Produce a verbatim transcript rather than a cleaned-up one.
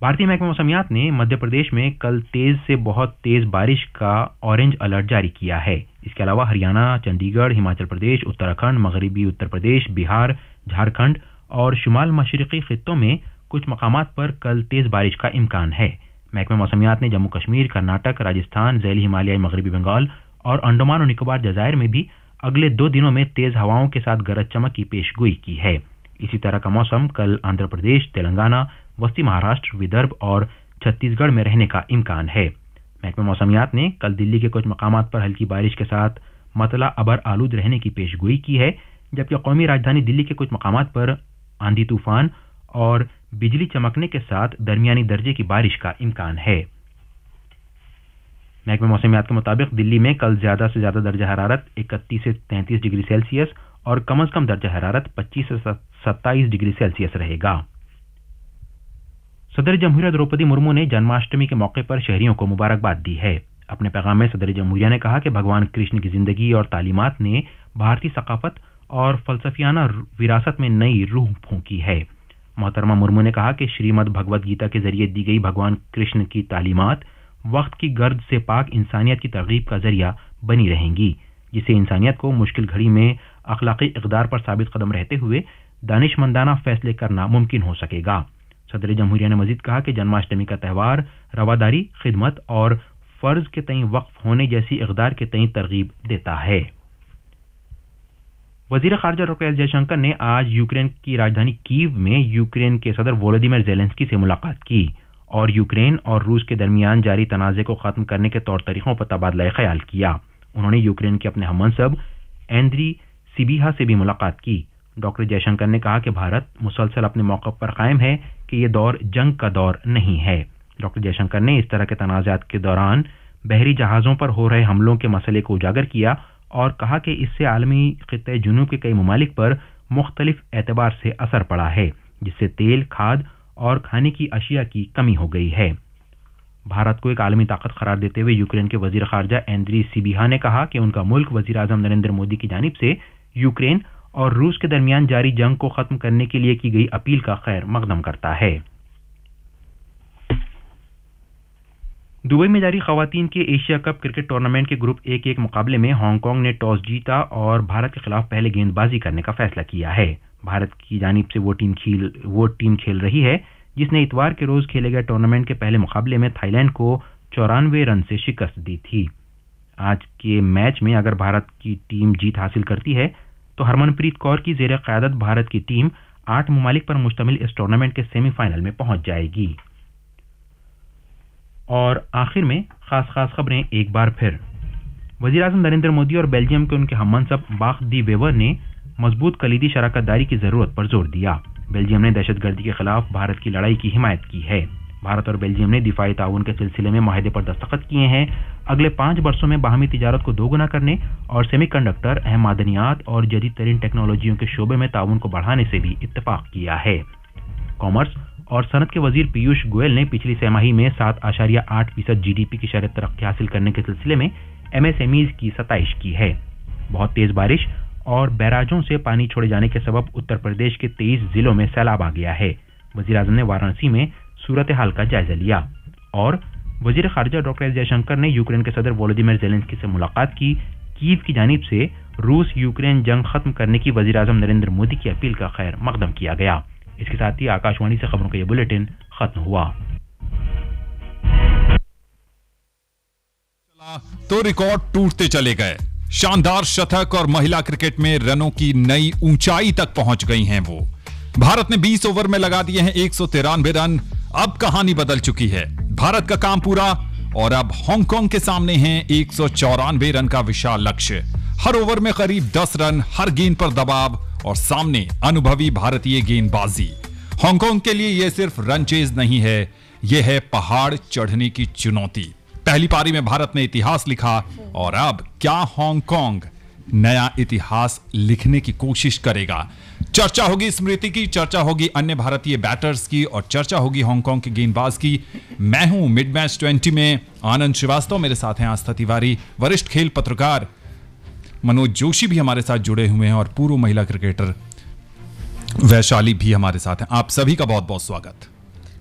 भारतीय महकमा मौसमियात ने मध्य प्रदेश में कल तेज से बहुत तेज बारिश का ऑरेंज अलर्ट जारी किया है। इसके अलावा हरियाणा, चंडीगढ़, हिमाचल प्रदेश, उत्तराखंड, मगरबी उत्तर प्रदेश, बिहार, झारखंड और शुमाल मशरिकी खित्तों में कुछ मकामात पर कल तेज बारिश का इम्कान है। महकमा मौसमियात ने जम्मू कश्मीर, कर्नाटक, राजस्थान, ज़ैली हिमालयाई मगरबी बंगाल और अंडमान और निकोबार जजायर में भी अगले दो दिनों में तेज हवाओं के साथ गरज चमक की पेशगोई की है। इसी तरह का मौसम कल आंध्र प्रदेश, तेलंगाना, वस्ती महाराष्ट्र, विदर्भ और छत्तीसगढ़ में रहने का इम्कान है। महकमा मौसमियात ने कल दिल्ली के कुछ मकामात पर हल्की बारिश के साथ मतला अबर आलूद रहने की पेशगोई की है, जबकि कौमी राजधानी दिल्ली के कुछ मकामात पर आंधी तूफान और बिजली चमकने के साथ दरमियानी दर्जे की बारिश का इम्कान है। महकमा मौसमियात के मुताबिक दिल्ली में कल ज्यादा से ज्यादा दर्जा हरारत इकतीस से तैंतीस डिग्री सेल्सियस और कम अज कम दर्जा हरारत पच्चीस से सत्ताईस डिग्री सेल्सियस रहेगा। सदर जमहूरिया द्रौपदी मुर्मू ने जन्माष्टमी के मौके पर शहरियों को मुबारकबाद दी है। अपने पैगाम में सदर जमहूरिया ने कहा कि भगवान कृष्ण की जिंदगी और तालीमात ने भारतीय सकाफत और फलसफियाना विरासत में नई रूह फूंकी है। मोहतरमा मुर्मू ने कहा कि श्रीमद् भगवद गीता के जरिए दी गई भगवान कृष्ण की तालीमात वक्त की गर्द से पाक इंसानियत की तरगीब का जरिया बनी रहेंगी, जिससे इंसानियत को मुश्किल घड़ी में अखलाकी इक़दार पर साबित कदम रहते हुए दानिशमंदाना फैसले करना मुमकिन हो सकेगा। सदर जमहूरिया ने मजीद कहा कि जन्माष्टमी का त्यौहार रवादारी, खिदमत और फर्ज के तईं वक्फ होने जैसी इक़दार के तईं तरगीब देता है। वजीर खारजा डॉक्टर एस जयशंकर ने आज यूक्रेन की राजधानी कीव में यूक्रेन के सदर वोलोदिमिर ज़ेलेंस्की से मुलाकात की और यूक्रेन और रूस के दरमियान जारी तनाज़े को खत्म करने के तौर तरीकों पर तबादला ख्याल किया। उन्होंने यूक्रेन के अपने हममनसब एंड्री सिबिहा से भी मुलाकात की। डॉक्टर जयशंकर ने कहा कि भारत मुसलसल अपने मौक़िफ़ पर कायम है कि ये दौर जंग का दौर नहीं है। डॉक्टर जयशंकर ने इस तरह के तनाज़ात के दौरान बहरी जहाज़ों पर हो रहे हमलों के मसले को उजागर किया और कहा कि इससे आलमी खित्ते जुनूब के कई ममालिक पर मुख्तलिफ एतबार से असर पड़ा है, जिससे तेल, खाद और खाने की अशिया की कमी हो गई है। भारत को एक आलमी ताकत करार देते हुए यूक्रेन के वजीर खारजा एंड्री सिबिहा ने कहा कि उनका मुल्क वजीर आज़म नरेंद्र मोदी की जानिब से यूक्रेन और रूस के दरमियान जारी जंग को खत्म करने के लिए की गई अपील का खैर मकदम करता है। दुबई में जारी खवातीन के एशिया कप क्रिकेट टूर्नामेंट के ग्रुप ए के एक मुकाबले में हांगकांग ने टॉस जीता और भारत के खिलाफ पहले गेंदबाजी करने का फैसला किया है। भारत की जानिब से वो टीम खेल वो टीम खेल रही है जिसने इतवार के रोज खेले गए टूर्नामेंट के पहले मुकाबले में थाईलैंड को चौरानवे रन से शिकस्त दी थी। आज के मैच में अगर भारत की टीम जीत हासिल करती है तो हरमनप्रीत कौर की जेर क़यादत भारत की टीम आठ ममालिक पर मुश्तमिल इस टूर्नामेंट के सेमीफाइनल में पहुंच जाएगी। और आखिर में खास खास खबरें एक बार फिर। वज़ीर आज़म नरेंद्र मोदी और बेल्जियम के उनके हममनसब बाख दी वेवर ने मजबूत कलीदी शराकतदारी की जरूरत पर जोर दिया। बेल्जियम ने दहशतगर्दी के खिलाफ भारत की लड़ाई की हिमायत की है। भारत और बेल्जियम ने दिफाई ताउन के सिलसिले में माहिदे पर दस्तखत किए हैं। अगले पांच वर्षों में बाहमी तिजारत को दोगुना करने और सेमीकंडक्टर, अहम मादनियात और जदीद तरीन टेक्नोलॉजियों के शोबे में ताउन को बढ़ाने से भी इत्तेफाक किया है। कॉमर्स और सनत के वजीर पीयूष गोयल ने पिछली छमाही में सात आशारिया आठ फीसद जी डी पी की शरत तरक्की हासिल करने के सिलसिले में एम एस एम ईज की सताइश की है। बहुत तेज बारिश और बैराजों से पानी छोड़े जाने के सबब उत्तर प्रदेश के तेईस जिलों में सैलाब आ गया है। वजीर आज़म ने वाराणसी में सूरत हाल का जायजा लिया। और वजीर खारजा डॉक्टर एस जयशंकर ने यूक्रेन के सदर वोलोदिमिर ज़ेलेंस्की से मुलाकात की। कीव की जानिब से रूस यूक्रेन जंग खत्म करने की वजीर आज़म नरेंद्र मोदी की अपील का खैर मकदम किया गया। इसके साथ ही आकाशवाणी से खबरों का यह बुलेटिन खत्म हुआ। तो रिकॉर्ड टूटते चले गए। शानदार शतक और महिला क्रिकेट में रनों की नई ऊंचाई तक पहुंच गई हैं वो। भारत ने बीस ओवर में लगा दिए हैं एक सौ तिरानवे रन। अब कहानी बदल चुकी है। भारत का काम पूरा और अब हांगकांग के सामने हैं एक सौ चौरानवे रन का विशाल लक्ष्य। हर ओवर में करीब दस रन, हर गेंद पर दबाव और सामने अनुभवी भारतीय गेंदबाजी। हांगकांग के लिए यह सिर्फ रन चेज नहीं है, यह है पहाड़ चढ़ने की चुनौती। पहली पारी में भारत ने इतिहास लिखा और अब क्या हांगकांग नया इतिहास लिखने की कोशिश करेगा? चर्चा होगी स्मृति की, चर्चा होगी अन्य भारतीय बैटर्स की और चर्चा होगी हांगकांग के गेंदबाज की। मैं हूं मिड मैच ट्वेंटी में आनंद श्रीवास्तव, मेरे साथ हैं आस्था तिवारी, वरिष्ठ खेल पत्रकार मनोज जोशी भी हमारे साथ जुड़े हुए हैं और पूर्व महिला क्रिकेटर वैशाली भी हमारे साथ हैं। आप सभी का बहुत बहुत स्वागत।